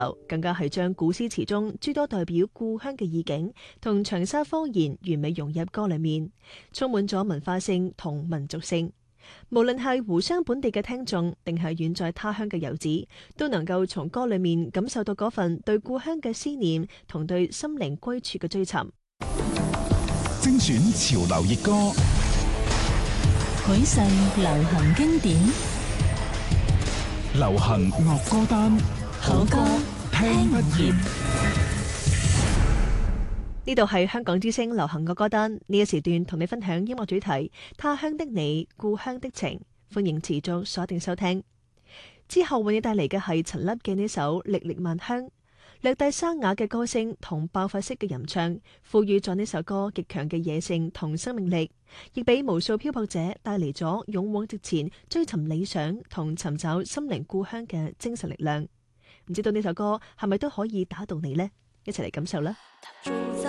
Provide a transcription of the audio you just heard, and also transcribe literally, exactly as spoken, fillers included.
更加係將古詩詞中諸多代表故鄉嘅意境同長沙方言完美融入歌裏面，充滿咗文化性同民族性。無論係湖湘本地嘅聽眾，定係遠在他鄉嘅遊子，都能夠從歌裏面感受到嗰份對故鄉嘅思念同對心靈歸處嘅追尋。 精選潮流熱歌， 許世流行經典， 流行樂歌單， 好歌聽不厭。 呢度係香港之聲流行樂歌單，呢一時段同你分享音樂主題《他鄉的你，故鄉的情》，歡迎持續鎖定收聽。之後為你帶嚟嘅係陳粒嘅呢首《歷歷萬鄉》，略帶沙啞嘅歌聲同爆發式嘅吟唱，賦予咗呢首歌極強嘅野性同生命力，亦俾無數漂泊者帶嚟咗勇往直前、追尋理想同尋找心靈故鄉嘅精神力量。唔知道呢首歌係咪都可以打動你呢？一齊嚟感受啦！